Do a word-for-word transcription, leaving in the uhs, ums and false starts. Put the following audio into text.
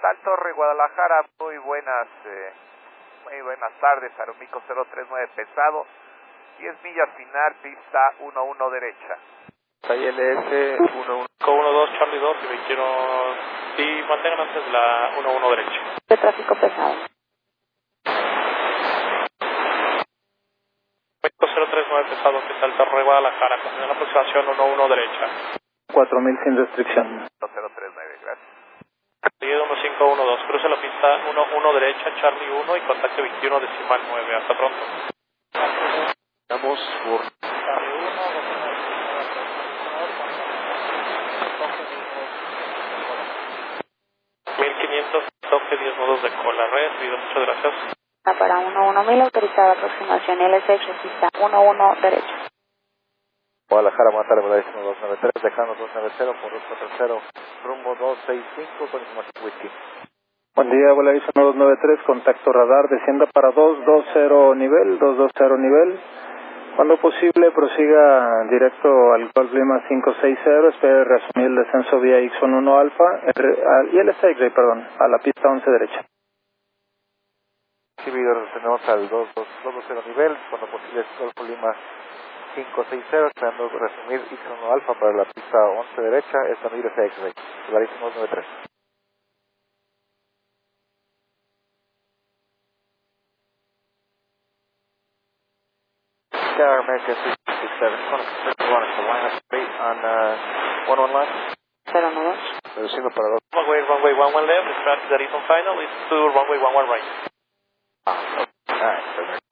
Tal Torre, Guadalajara, muy buenas, eh, muy buenas tardes, Aeromico cero tres nueve pesado, diez millas final, pista uno uno derecha. I L S uno uno uno dos, Charlie dos y veintiuno, y mantengan antes de la uno uno derecha. De tráfico pesado. Aeromico cero tres nueve pesado, que Tal Torre, Guadalajara, con la aproximación uno uno derecha. cuatro mil sin restricción. cero tres nueve, gracias. diez uno cinco uno dos, cruce la pista uno uno derecha, Charlie uno y contacte veintiuno decimal nueve, hasta pronto. Vamos por Charlie uno, mil quinientos, toque diez nudos de cola, recibido, muchas gracias. Para uno uno mil, autorizada aproximación L S X, pista uno uno derecha. Guadalajara, buenas tardes, Volaris uno dos nueve tres, dejando dos nueve cero por dos cuatro cero, rumbo dos seis cinco con información whisky. Buen día, Volaris uno dos nueve tres, contacto radar, descienda para dos dos cero nivel, dos dos cero nivel. Cuando posible, prosiga directo al Golf Lima cinco seis cero, espere reasumir el descenso vía X uno Alfa, y el X-Ray, perdón, a la pista once derecha. Recibido, tenemos al dos dos cero nivel, cuando posible Golf Lima cinco seis cero, esperando resumir X uno Alfa para la pista once derecha, estando ir ese X-Ray, Volaris uno dos nueve tres. Star America six six seven, one line up straight on uh, one one left, cero uno dos. reduciendo para dos. Runway, runway one one left, dispatch that is on final, it's to runway one one right. Ah, okay. All right, perfect.